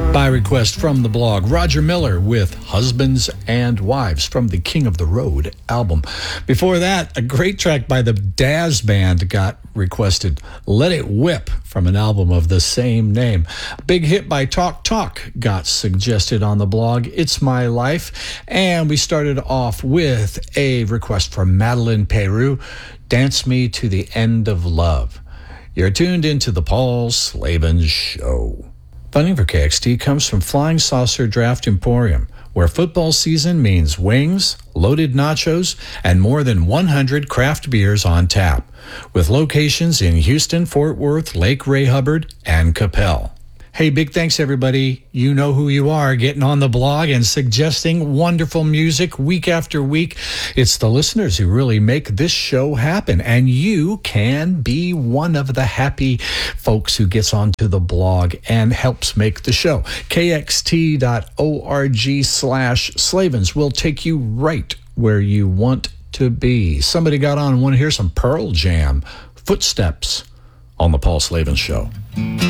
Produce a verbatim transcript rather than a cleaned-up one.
By request from the blog, Roger Miller with Husbands and Wives from the King of the Road album. Before that, a great track by the Dazz Band got requested, Let It Whip, from an album of the same name. A big hit by Talk Talk got suggested on the blog, It's My Life. And we started off with a request from Madeline Peru, Dance Me to the End of Love. You're tuned into the Paul Slavens Show. Funding for K X T comes from Flying Saucer Draft Emporium, where football season means wings, loaded nachos, and more than one hundred craft beers on tap, with locations in Houston, Fort Worth, Lake Ray Hubbard, and Capel. Hey, big thanks, everybody. You know who you are, getting on the blog and suggesting wonderful music week after week. It's the listeners who really make this show happen, and you can be one of the happy folks who gets onto the blog and helps make the show. K X T dot org slash Slavens will take you right where you want to be. Somebody got on and want to hear some Pearl Jam, Footsteps, on the Paul Slavens Show.